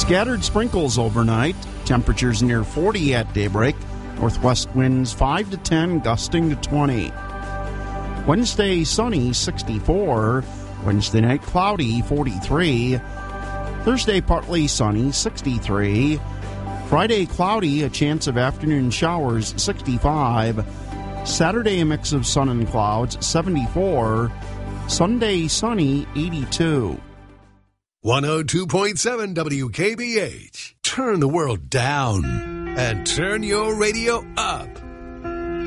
Scattered sprinkles overnight. Temperatures near 40 at daybreak. Northwest winds 5 to 10, gusting to 20. Wednesday, sunny, 64. Wednesday night, cloudy, 43. Thursday, partly sunny, 63. Friday, cloudy, a chance of afternoon showers, 65. Saturday, a mix of sun and clouds, 74. Sunday, sunny, 82. 102.7 WKBH. Turn the world down and turn your radio up.